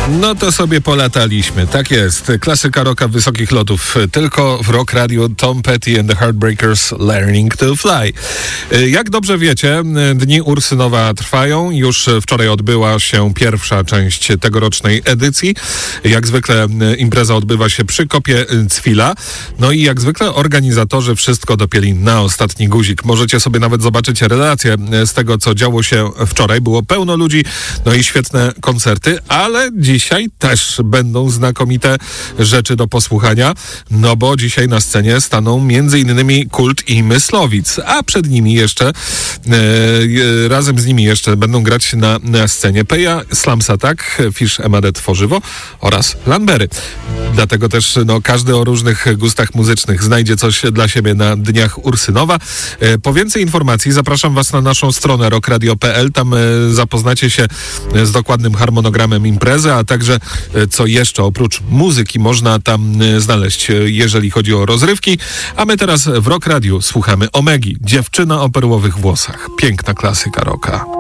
No to sobie polataliśmy. Tak jest. Klasyka rocka wysokich lotów. Tylko w Rock Radio Tom Petty and the Heartbreakers Learning to Fly. Jak dobrze wiecie, Dni Ursynowa trwają. Już wczoraj odbyła się pierwsza część tegorocznej edycji. Jak zwykle impreza odbywa się przy kopie Cwila. No i jak zwykle organizatorzy wszystko dopięli na ostatni guzik. Możecie sobie nawet zobaczyć relacje z tego, co działo się wczoraj. Było pełno ludzi, no i świetne koncerty, ale dzisiaj też będą znakomite rzeczy do posłuchania, no bo dzisiaj na scenie staną m.in. Kult i Myslowic, a przed nimi jeszcze razem z nimi jeszcze będą grać na scenie Peja, Slums Attack, Fish Emadet Tworzywo oraz Lambery. Dlatego też każdy o różnych gustach muzycznych znajdzie coś dla siebie na Dniach Ursynowa. Po więcej informacji zapraszam Was na naszą stronę rockradio.pl. Tam zapoznacie się z dokładnym harmonogramem imprezy, a także co jeszcze oprócz muzyki można tam znaleźć, jeżeli chodzi o rozrywki. A my teraz w Rock Radiu słuchamy Omegi, Dziewczyna o perłowych włosach. Piękna klasyka rocka.